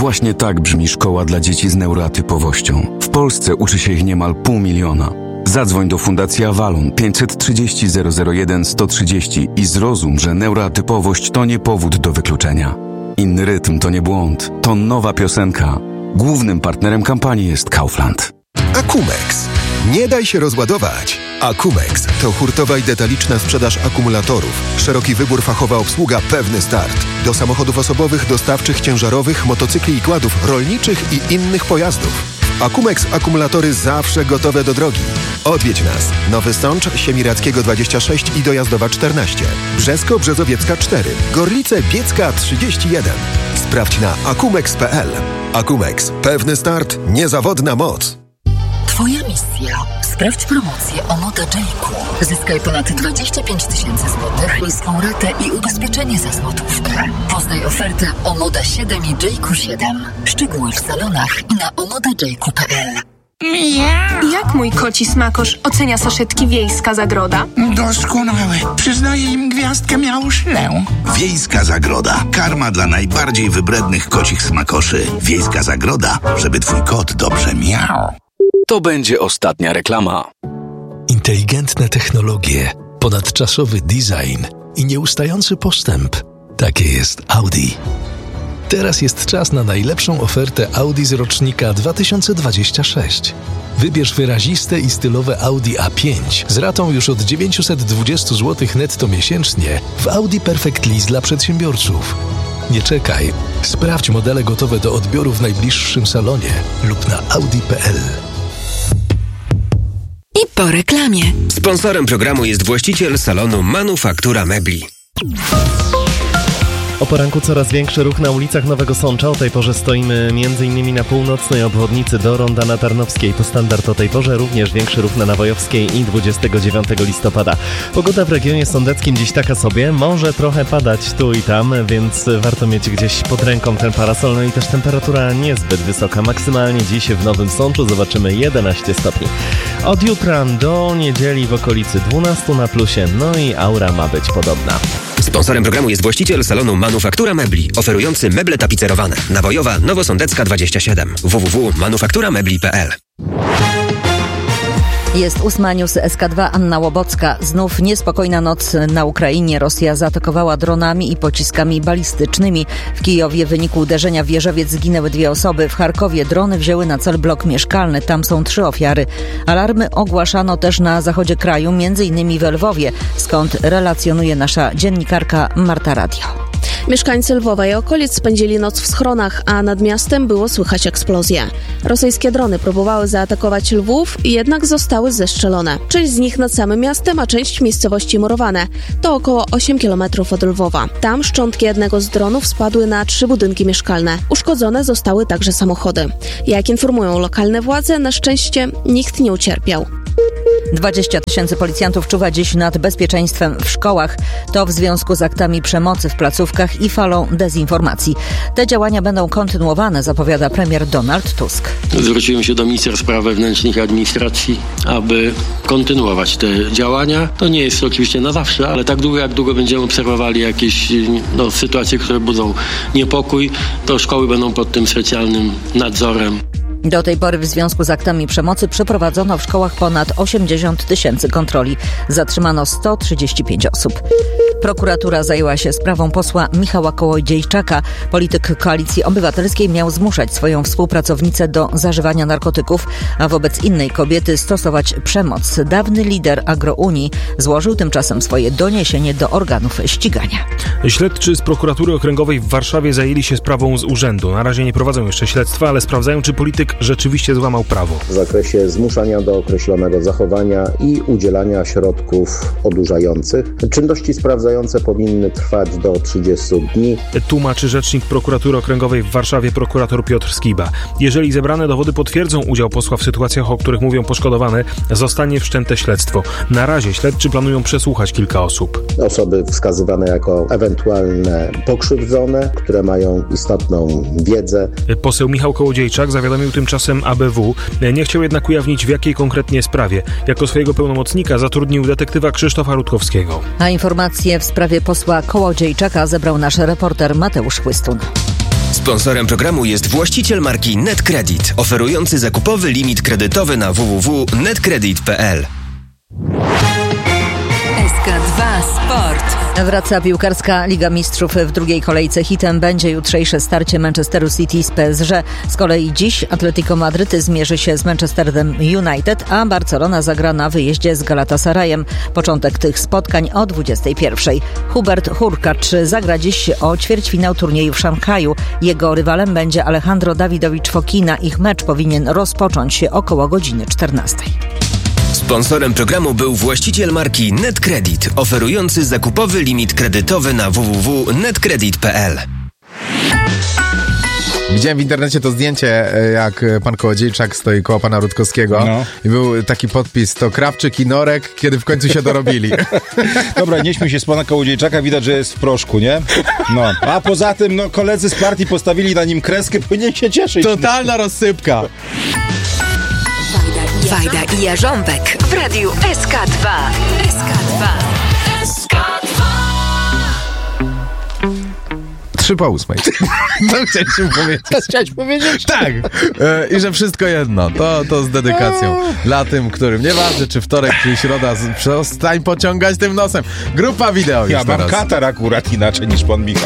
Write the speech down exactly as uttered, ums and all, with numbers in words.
Właśnie tak brzmi szkoła dla dzieci z neuroatypowością. W Polsce uczy się ich niemal pół miliona. Zadzwoń do Fundacji Avalon pięćset trzydzieści zero zero jeden sto trzydzieści i zrozum, że neuroatypowość to nie powód do wykluczenia. Inny rytm to nie błąd, to nowa piosenka. Głównym partnerem kampanii jest Kaufland. Akumex. Nie daj się rozładować. Akumex to hurtowa i detaliczna sprzedaż akumulatorów. Szeroki wybór, fachowa obsługa, pewny start. Do samochodów osobowych, dostawczych, ciężarowych, motocykli i kładów, rolniczych i innych pojazdów. Akumex akumulatory zawsze gotowe do drogi. Odwiedź nas. Nowy Sącz, Siemiradzkiego dwadzieścia sześć i Dojazdowa czternaście. Brzesko Brzezowiecka cztery. Gorlice Biecka trzydzieści jeden. Sprawdź na akumex kropka p l. Akumex. Pewny start, niezawodna moc. Twoja misja. Sprawdź promocję Omoda Jayku. Zyskaj ponad dwadzieścia pięć tysięcy złotych, niską ratę i ubezpieczenie za złotówkę. Poznaj ofertę Omoda siedem i Jayku siedem. Szczegóły w salonach i na omoda jayku kropka p l. Jak mój koci smakosz ocenia saszetki Wiejska Zagroda? Doskonałe. Przyznaję im gwiazdkę miałuszlę. Wiejska Zagroda. Karma dla najbardziej wybrednych kocich smakoszy. Wiejska Zagroda, żeby twój kot dobrze miał. To będzie ostatnia reklama. Inteligentne technologie, ponadczasowy design i nieustający postęp. Takie jest Audi. Teraz jest czas na najlepszą ofertę Audi z rocznika dwa tysiące dwudziestego szóstego. Wybierz wyraziste i stylowe Audi A pięć z ratą już od dziewięćset dwadzieścia złotych netto miesięcznie w Audi Perfect Lease dla przedsiębiorców. Nie czekaj. Sprawdź modele gotowe do odbioru w najbliższym salonie lub na audi kropka p l. I po reklamie. Sponsorem programu jest właściciel salonu Manufaktura Mebli. O poranku coraz większy ruch na ulicach Nowego Sącza. O tej porze stoimy m.in. na północnej obwodnicy do Ronda na Tarnowskiej. To standard o tej porze. Również większy ruch na Nawojowskiej i dwudziestego dziewiątego listopada. Pogoda w regionie sądeckim dziś taka sobie. Może trochę padać tu i tam, więc warto mieć gdzieś pod ręką ten parasol. No i też temperatura niezbyt wysoka. Maksymalnie dziś w Nowym Sączu zobaczymy jedenaście stopni. Od jutra do niedzieli w okolicy dwunastu na plusie. No i aura ma być podobna. Sponsorem programu jest właściciel salonu Manufaktura Mebli, oferujący meble tapicerowane. Nawojowa, Nowosądecka dwadzieścia siedem. w w w kropka manufaktura mebli kropka p l. Jest ósma, news S K dwa, Anna Łobocka. Znów niespokojna noc na Ukrainie. Rosja zaatakowała dronami i pociskami balistycznymi. W Kijowie w wyniku uderzenia w wieżowiec zginęły dwie osoby. W Charkowie drony wzięły na cel blok mieszkalny. Tam są trzy ofiary. Alarmy ogłaszano też na zachodzie kraju, między innymi w Lwowie, skąd relacjonuje nasza dziennikarka Marta Radio. Mieszkańcy Lwowa i okolic spędzili noc w schronach, a nad miastem było słychać eksplozje. Rosyjskie drony próbowały zaatakować Lwów, jednak zostały zestrzelone. Część z nich nad samym miastem, a część miejscowości murowane. To około osiem kilometrów od Lwowa. Tam szczątki jednego z dronów spadły na trzy budynki mieszkalne. Uszkodzone zostały także samochody. Jak informują lokalne władze, na szczęście nikt nie ucierpiał. dwadzieścia tysięcy policjantów czuwa dziś nad bezpieczeństwem w szkołach. To w związku z aktami przemocy w placówkach i falą dezinformacji. Te działania będą kontynuowane, zapowiada premier Donald Tusk. Zwróciłem się do ministra spraw wewnętrznych i administracji, aby kontynuować te działania. To nie jest oczywiście na zawsze, ale tak długo, jak długo będziemy obserwowali jakieś no, sytuacje, które budzą niepokój, to szkoły będą pod tym specjalnym nadzorem. Do tej pory w związku z aktami przemocy przeprowadzono w szkołach ponad osiemdziesiąt tysięcy kontroli. Zatrzymano sto trzydzieści pięć osób. Prokuratura zajęła się sprawą posła Michała Kołodziejczaka. Polityk Koalicji Obywatelskiej miał zmuszać swoją współpracownicę do zażywania narkotyków, a wobec innej kobiety stosować przemoc. Dawny lider Agrounii złożył tymczasem swoje doniesienie do organów ścigania. Śledczy z prokuratury okręgowej w Warszawie zajęli się sprawą z urzędu. Na razie nie prowadzą jeszcze śledztwa, ale sprawdzają, czy polityk rzeczywiście złamał prawo. W zakresie zmuszania do określonego zachowania i udzielania środków odurzających. Czynności sprawdzające powinny trwać do trzydziestu dni. Tłumaczy rzecznik prokuratury okręgowej w Warszawie prokurator Piotr Skiba. Jeżeli zebrane dowody potwierdzą udział posła w sytuacjach, o których mówią poszkodowany, zostanie wszczęte śledztwo. Na razie śledczy planują przesłuchać kilka osób. Osoby wskazywane jako ewentualne pokrzywdzone, które mają istotną wiedzę. Poseł Michał Kołodziejczak zawiadomił tymczasem A B W. Nie chciał jednak ujawnić, w jakiej konkretnie sprawie. Jako swojego pełnomocnika zatrudnił detektywa Krzysztofa Rutkowskiego. A informacje w sprawie posła Kołodziejczaka zebrał nasz reporter Mateusz Chłystun. Sponsorem programu jest właściciel marki NetCredit, oferujący zakupowy limit kredytowy na w w w kropka netcredit kropka p l. S K dwa Sport. Wraca piłkarska Liga Mistrzów. W drugiej kolejce hitem będzie jutrzejsze starcie Manchesteru City z P S G. Z kolei dziś Atletico Madryt zmierzy się z Manchesterem United, a Barcelona zagra na wyjeździe z Galatasarayem. Początek tych spotkań o dwudziestej pierwszej. Hubert Hurkacz zagra dziś o ćwierćfinał turnieju w Szanghaju. Jego rywalem będzie Alejandro Dawidowicz Fokina. Ich mecz powinien rozpocząć się około godziny czternastej. Sponsorem programu był właściciel marki NetCredit, oferujący zakupowy limit kredytowy na w w w kropka netcredit kropka p l. Widziałem w internecie to zdjęcie, jak pan Kołodziejczak stoi koło pana Rutkowskiego no. i był taki podpis, to Krawczyk i Norek, kiedy w końcu się dorobili. Dobra, nie śmiej się z pana Kołodziejczaka, widać, że jest w proszku, nie? No. A poza tym, no, koledzy z partii postawili na nim kreskę, powinien się cieszyć. Totalna rozsypka. Wajda i Jarząbek w radiu S K dwa. S K dwa. S K dwa. Trzy po ósmej. To chciałem powiedzieć. To chciałeś powiedzieć? Tak. E, I że wszystko jedno. To, to z dedykacją. Dla tym, którym nieważne, czy wtorek, czy środa, przestań pociągać tym nosem. Grupa wideo. Ja już mam teraz. katar akurat inaczej niż pan Michał.